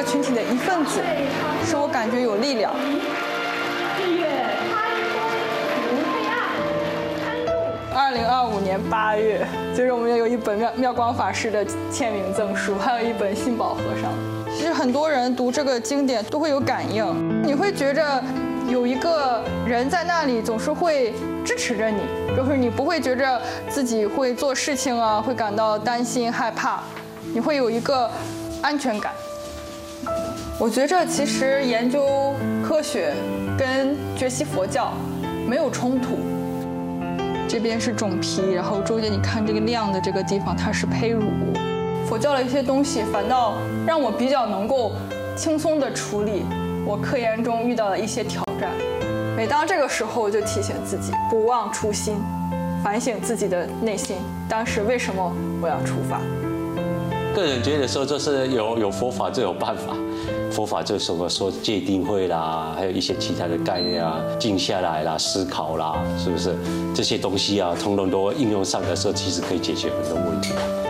群体的一份子，使我感觉有力量。2025年8月，就是我们有一本妙光法师的签名赠书，还有一本心保和尚。其实很多人读这个经典都会有感应，你会觉着有一个人在那里总是会支持着你，就是你不会觉着自己会做事情啊，会感到担心害怕，你会有一个安全感。我觉着其实研究科学跟学习佛教没有冲突。这边是种皮，然后中间你看这个亮的这个地方，它是胚乳。佛教的一些东西反倒让我比较能够轻松地处理我科研中遇到的一些挑战。每当这个时候，我就提醒自己不忘初心，反省自己的内心，当时为什么我要出发。 个人觉得说，就是有佛法就有办法。佛法就是什么说戒定慧啦，还有一些其他的概念啊，静下来啦，思考啦，是不是这些东西啊，通通都应用上的时候，其实可以解决很多问题。